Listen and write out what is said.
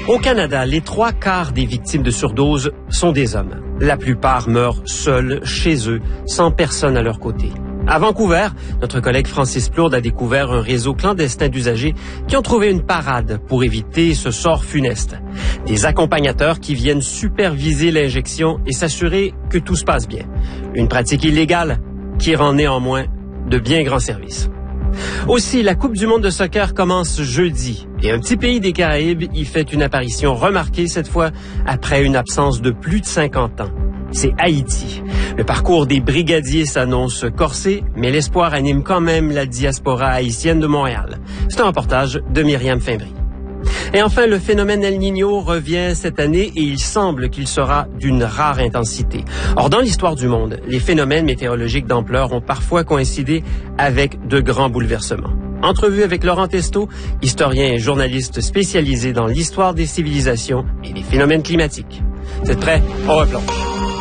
Au Canada, les 3/4 des victimes de surdose sont des hommes. La plupart meurent seuls, chez eux, sans personne à leur côté. À Vancouver, notre collègue Francis Plourde a découvert un réseau clandestin d'usagers qui ont trouvé une parade pour éviter ce sort funeste. Des accompagnateurs qui viennent superviser l'injection et s'assurer que tout se passe bien. Une pratique illégale qui rend néanmoins de bien grands services. Aussi, la Coupe du monde de soccer commence jeudi et un petit pays des Caraïbes y fait une apparition remarquée cette fois après une absence de plus de 50 ans. C'est Haïti. Le parcours des brigadiers s'annonce corsé, mais l'espoir anime quand même la diaspora haïtienne de Montréal. C'est un reportage de Myriam Fimbry. Et enfin, le phénomène El Niño revient cette année et il semble qu'il sera d'une rare intensité. Or, dans l'histoire du monde, les phénomènes météorologiques d'ampleur ont parfois coïncidé avec de grands bouleversements. Entrevue avec Laurent Testo, historien et journaliste spécialisé dans l'histoire des civilisations et des phénomènes climatiques. Vous êtes prêts? On replonge.